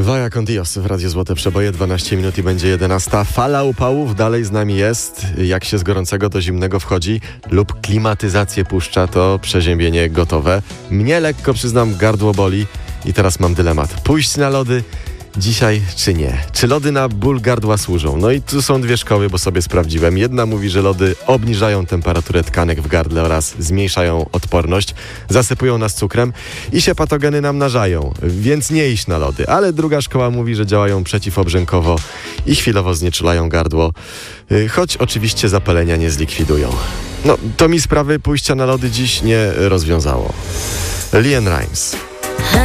Vaya con Dios w Radiu Złote Przeboje, 12 minut i będzie 11. Fala upałów dalej z nami jest. Jak się z gorącego do zimnego wchodzi lub klimatyzację puszcza, to przeziębienie gotowe. Mnie lekko, przyznam, gardło boli i teraz mam dylemat. Pójść na lody dzisiaj czy nie? Czy lody na ból gardła służą? No i tu są dwie szkoły, bo sobie sprawdziłem. Jedna mówi, że lody obniżają temperaturę tkanek w gardle oraz zmniejszają odporność, zasypują nas cukrem i się patogeny namnażają, więc nie iść na lody. Ale druga szkoła mówi, że działają przeciwobrzękowo i chwilowo znieczulają gardło, choć oczywiście zapalenia nie zlikwidują. No, to mi sprawy pójścia na lody dziś nie rozwiązało. LeAnn Rimes.